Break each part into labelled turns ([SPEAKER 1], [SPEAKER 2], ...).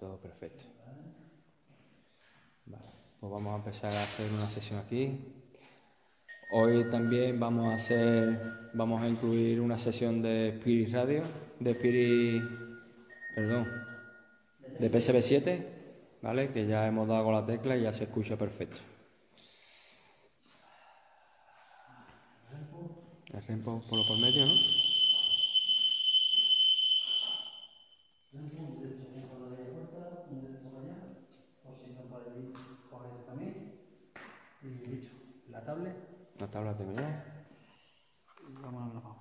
[SPEAKER 1] Todo perfecto. Vale, pues vamos a empezar a hacer una sesión aquí. Hoy también vamos a incluir una sesión de Spirit Radio, de PSB7, ¿vale? Que ya hemos dado con la tecla y ya se escucha perfecto. El rempo por medio, ¿no? La tabla terminada.
[SPEAKER 2] Vamos a ver la pava.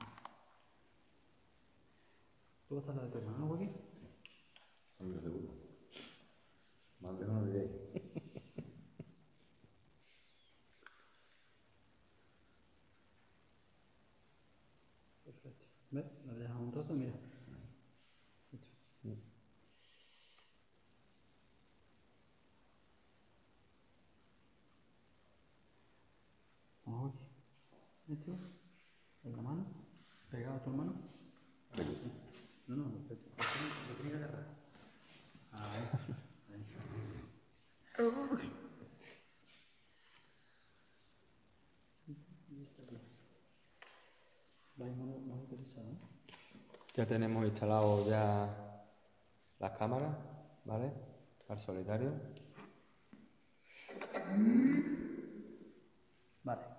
[SPEAKER 2] ¿Tú vas a estar la de tema, no, Joaquín?
[SPEAKER 1] Hombre, seguro. Más lejos no diréis.
[SPEAKER 2] Perfecto. ¿Ves? La dejamos un rato, mira. Hecho. Vamos aquí. Hecho. En la mano. Pegado a tu mano. Ahí sí. No, perfecto. Lo tiene que agarrar. Ahí. Vamos a utilizar, ¿no?
[SPEAKER 1] Ya tenemos instalado ya las cámaras, ¿vale? Al solitario.
[SPEAKER 2] Vale.